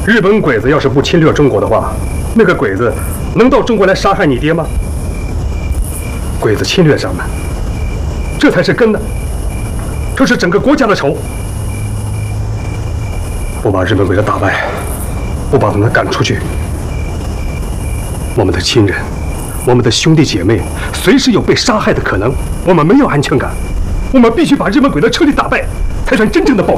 日本鬼子要是不侵略中国的话，那个鬼子能到中国来杀害你爹吗？鬼子侵略咱们，这才是根呢，这是整个国家的仇。不把日本鬼子打败，不把他们赶出去，我们的亲人，我们的兄弟姐妹，随时有被杀害的可能，我们没有安全感。我们必须把日本鬼子彻底打败，才算真正的报